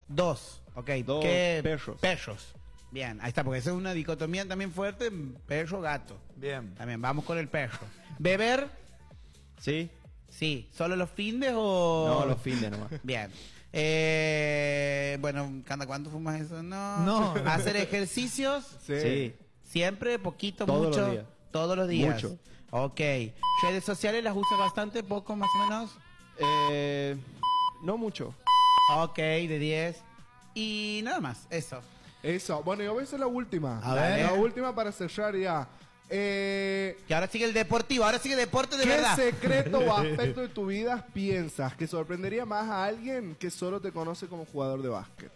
2. Ok. Dos ¿Qué? perros. Perros. Bien, ahí está, porque esa es una dicotomía también fuerte, perro, gato. Bien. También, vamos con el perro. ¿Beber? ¿Sí? Sí. ¿Solo los findes o...? No, los fines nomás. Bien. Bueno, ¿cada cuánto fumas eso? No. No. ¿Hacer ejercicios? Sí. ¿Siempre? ¿Poquito? Todos ¿Mucho? los días. Todos los días. Mucho. Ok. ¿Redes sociales las usas bastante? ¿Poco más o menos? No mucho. Ok, de 10. Y nada más, eso. Eso. Bueno, yo voy a hacer la última. A ver. La última para cerrar ya. Que ahora sigue el deportivo, ahora sigue deporte de ¿Qué verdad. secreto o aspecto de tu vida piensas que sorprendería más a alguien que solo te conoce como jugador de básquet?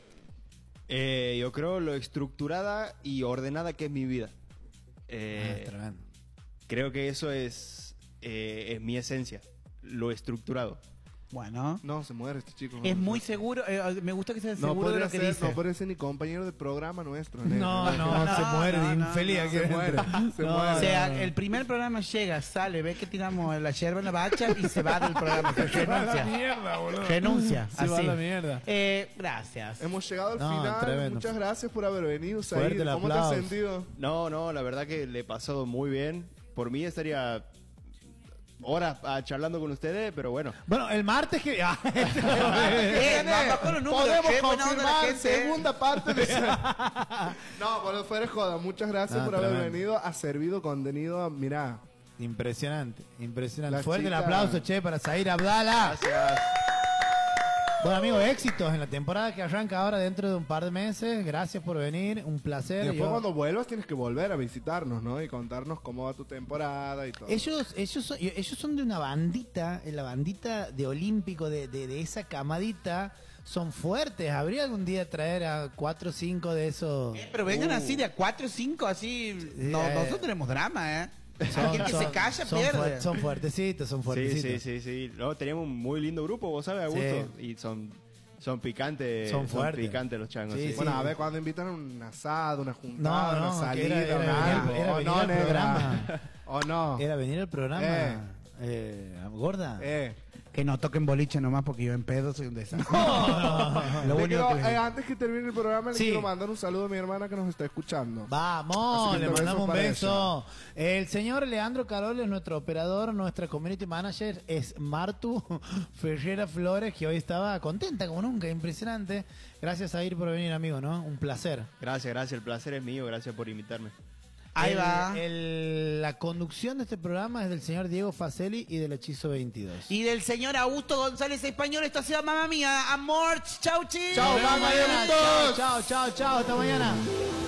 Yo creo lo estructurada y ordenada que es mi vida. Tremendo. Creo que eso es mi esencia, lo estructurado. Bueno. No, se muere este chico. Es muy seguro, me gusta que sea No seguro de podría lo que ser, dice. no podría ser ni compañero de programa nuestro. No, se muere de infeliz. aquí se muere. adentro. Se No, muere. O sea, el primer programa llega, sale, ve que tiramos la yerba en la bacha y se va del programa. Se va a la renuncia. mierda, boludo. Renuncia. Se va a así. la mierda. Gracias. Hemos llegado al No, final. tremendo. Muchas gracias por haber venido, Said. Fuerte el ¿Cómo te has aplauso. sentido? No, la verdad que le he pasado muy bien. Por mí estaría horas charlando con ustedes, pero bueno. Bueno, el martes que... Bajó los números, Podemos qué buena onda la confirmar gente, segunda parte de... No, bueno, fuera de joda. Muchas gracias No, por haber tremendo. venido. Ha servido contenido, mirá. Impresionante, impresionante. La Fuerte chica- el aplauso, che, para Zair Abdala. Gracias. Bueno, amigos, éxitos en la temporada que arranca ahora dentro de un par de meses. Gracias por venir, un placer. Y después Yo- cuando vuelvas tienes que volver a visitarnos, ¿no? Y contarnos cómo va tu temporada y todo. Ellos son de una bandita, la bandita de Olímpico, de esa camadita. Son fuertes. ¿Habría algún día traer a 4 o 5 de esos? Pero vengan así de a 4 o 5, así. Nosotros tenemos drama, ¿eh? Aquel que se calla pierde. Son fuertecitos, son fuertecitos. Sí. No, teníamos un muy lindo grupo, vos sabes, Augusto. Sí. Y son picantes. Son fuertes. picantes los changos. Sí, Sí, sí. Bueno, a ver, cuando invitan a un asado, una juntada, No, una que salida, era algo. venir ¿O al no, negra? programa. ¿O no? Era venir al programa. Gorda. Que no toquen boliche nomás porque yo en pedo soy un desastre. Lo Le único quiero, que les digo. antes que termine el programa, le Sí. quiero mandar un saludo a mi hermana que nos está escuchando. Vamos, Así que le te mandamos un beso para beso. El señor Leandro Carol es nuestro operador, nuestra community manager es Martu Ferreira Flores, que hoy estaba contenta como nunca, impresionante. Gracias a ir por venir, amigo, ¿no? Un placer. Gracias, el placer es mío, gracias por invitarme. Ahí va. La conducción de este programa es del señor Diego Facelli y del Hechizo 22. Y del señor Augusto González Español, esto ha sido Mamma Mía. Amor, chau, chis. Chau, Nos vemos mamá, mañana. Augusto. Chao, chao, chao, hasta mañana.